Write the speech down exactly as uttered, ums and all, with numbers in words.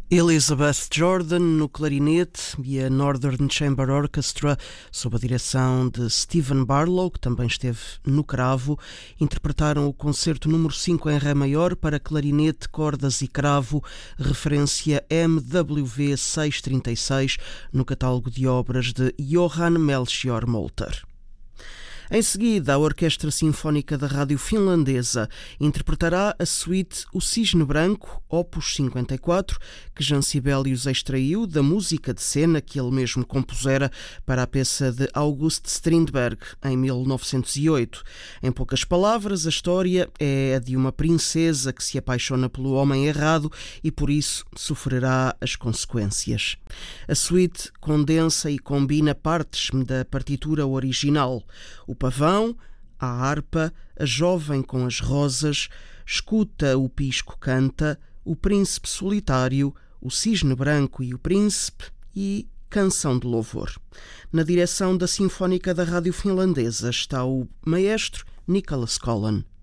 Elizabeth Jordan no clarinete e a Northern Chamber Orchestra, sob a direção de Stephen Barlow, que também esteve no cravo, interpretaram o concerto número cinco em Ré maior para clarinete, cordas e cravo, referência M W V seiscentos e trinta e seis, no catálogo de obras de Johann Melchior Molter. Em seguida, a Orquestra Sinfónica da Rádio Finlandesa interpretará a suíte O Cisne Branco, opus cinquenta e quatro, que Jean Sibelius extraiu da música de cena que ele mesmo compusera para a peça de August Strindberg, em mil novecentos e oito. Em poucas palavras, a história é a de uma princesa que se apaixona pelo homem errado e, por isso, sofrerá as consequências. A suíte condensa e combina partes da partitura original. O pavão, a harpa, a jovem com as rosas, escuta o pisco canta, o príncipe solitário, o cisne branco e o príncipe e canção de louvor. Na direção da Sinfónica da Rádio Finlandesa está o maestro Nicholas Collin.